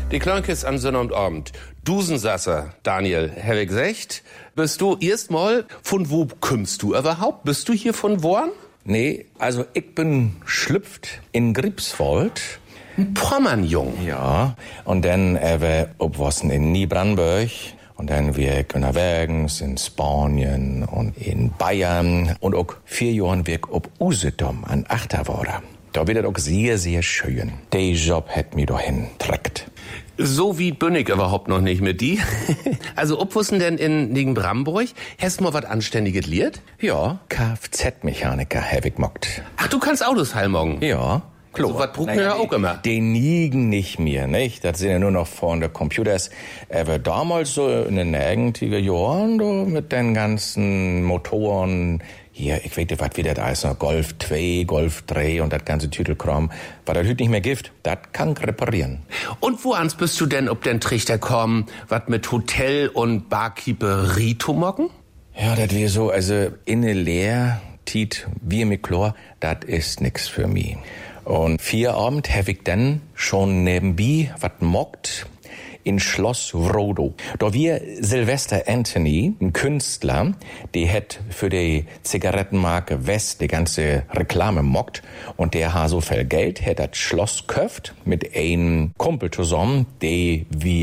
Die Klönkes an Sonnabend. Dusensasser, Daniel, habe ich gesagt. Bist du erstmal, von wo kommst du überhaupt? Bist du hier von Worn? Nee, also ich bin schlüpft in Greifswald. Ein Pommernjung. Ja, und dann obwossen in Niebrandenburg. Und dann wir unterwegs in Spanien und in Bayern. Und auch 4 Jahren wir ob Usedom an Achterwörder. Da wird es auch sehr, sehr schön. Der Job hat mich dahin trägt. So wie bin ich überhaupt noch nicht mit die. Also, ob wussen denn in Bramburg? Hast du mal was Anständiges lehrt? Ja, Kfz-Mechaniker hab ich mockt. Ach, du kannst Autos heilmorgen? Ja. So was braucht man ja auch immer. Die liegen nicht mehr, nicht? Das sind ja nur noch von der Computers. Aber damals so in den 90er Jahren, mit den ganzen Motoren, hier, ich weiß nicht, was wieder da ist, noch Golf 2, Golf 3 und das ganze Tütelkram, weil das heute nicht mehr gibt, das kann ich reparieren. Und woans bist du denn, ob den Trichter kommen, was mit Hotel und Barkeeperie zu mocken? Ja, das wäre so, also in der Lehr, Tiet, wie mit Chlor, das ist nix für mich. Und 4 Abend hab ich dann schon nebenbei wat mockt in Schloss Wrodo. Da wir Sylvester Anthony, ein Künstler, die hat für die Zigarettenmarke West die ganze Reklame mockt und der hat so viel Geld, hat das Schloss köft mit einem Kumpel zusammen, die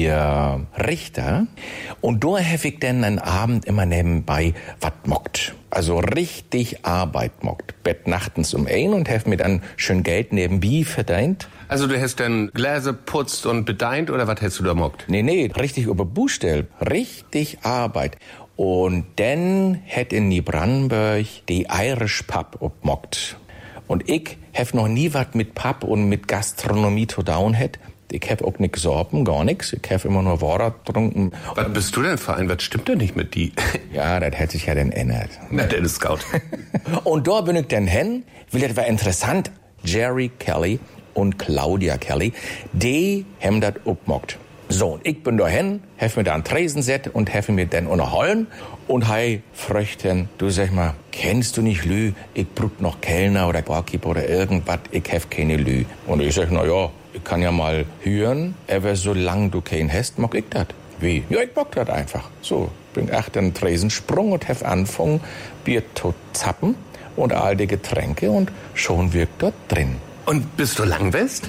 wir Richter. Und da hab ich dann einen Abend immer nebenbei wat mockt. Also richtig Arbeit mockt. Bett nachtens um 1 und hab mir dann schön Geld nebenbei verdient. Also du hast dann Gläser putzt und bedeint oder was hast du da mockt? Nee, richtig über Buchstell. Richtig Arbeit. Und dann hätt in Niebrandenburg die Irish Pub obmockt. Und ich hab noch nie wat mit Pub und mit Gastronomie zu tun hätt. Ich hab auch nix gesorben, gar nix. Ich hab immer nur Wasser getrunken. Was bist du denn für ein? Was stimmt denn nicht mit die? Ja, das hat sich ja dann ändert. Na, der ist Scout. Und da bin ich dann hin, weil das war interessant. Jerry Kelly und Claudia Kelly, die haben das obmockt. So, ich bin da hin, hab mir da einen Tresen set und hab mir dann unterhalten und hei fröchten, du sag mal, kennst du nicht Lü? Ich brauch noch Kellner oder Barkeeper oder irgendwas, ich hab keine Lü. Und ich sag, na ja, ich kann ja mal hören, aber solange du keinen hast, mock ich das. Wie? Ja, ich mock das einfach. So, bin ich den Tresensprung und hab angefangen, Bier zu zappen und all die Getränke und schon wirkt dort drin. Und bist du langwest?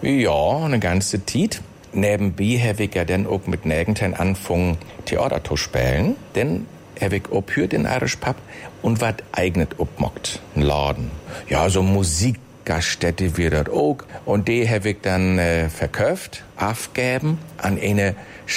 Ja, eine ganze Zeit. Nebenbei hab ich ja dann auch mit Nägenten angefangen, Theater zu spielen. Dann hab ich abhört in Irish Pub und wat eignet obmockt. Ein Laden. Ja, so Musikgaststätte wird das auch. Und die hab ich dann verkauft, abgeben an eine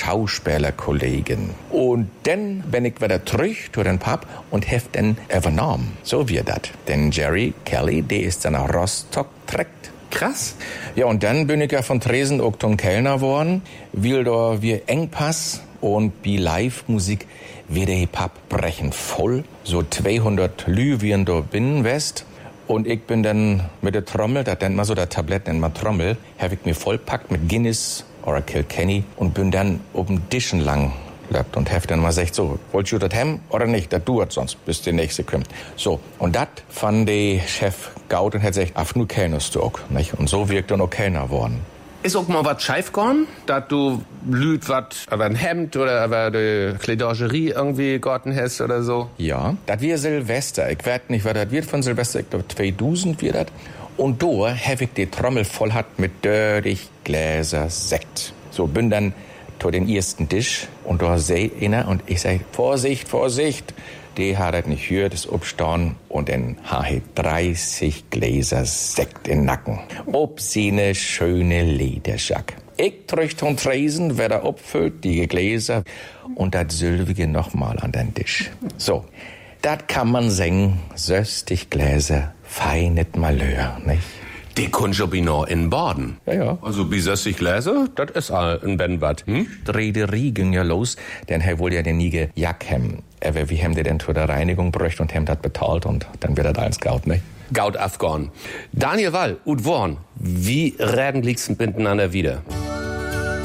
Schauspielerkollegin. Und dann bin ich wieder zurück zu den Pub und hab dann übernommen. So wird das. Denn Jerry Kelly, der ist dann nach Rostock trägt. Krass. Ja, und dann bin ich ja von Tresen auch zum Kellner geworden, weil da wir Engpass und bei Live-Musik wird der Pub brechen voll. So 200 Lü wie in der Binnenwest. Und ich bin dann mit der Trommel, das nennt man so, der Tablett nennt man Trommel, hab ich mir vollpackt mit Guinness oder Kilkenny und bin dann oben Dischen lang geklappt und hab dann mal gesagt, so, wollt ihr das haben oder nicht? Das dauert sonst, bis der nächste kommt. So, und das fand der Chef gaut und hat gesagt, ach, nur Kellnerst du auch, nicht? Und so wirkt dann auch Kellner worden. Ist auch mal was scheif gegangen, dass du blüht was, aber ein Hemd oder aber die Kleidagerie irgendwie gorten hast oder so? Ja, das wir Silvester. Ich weiß nicht, was das wird von Silvester. Ich glaube, 2000 wird das. Und da hab ich die Trommel voll hat mit dirtig Gläser Sekt. So, bin dann zu den ersten Tisch und da seh einer und ich sag, Vorsicht, Vorsicht. Die hat das nicht gehört, das Obstehen und dann habe ich 30 Gläser Sekt im Nacken. Ob sie ne schöne Lederjack. Ich trüch zum Tresen, wer da abfüllt, die Gläser und das Sylvige nochmal an den Tisch. So, das kann man singen, 60 Gläser, feinet Malheur, nicht? Die Kunschobino in Baden. Ja. Also bis 60 Gläser, das ist ein Benbad. Rederie ging ja los, denn er wollte ja den nie Jack haben. Aber wie haben die denn zu der Reinigung bräuchte und haben das bezahlt und dann wird das alles gaut, ne? Gaut Afghan. Daniel Wall, Ud Worn, wie reden liegsten miteinander wieder?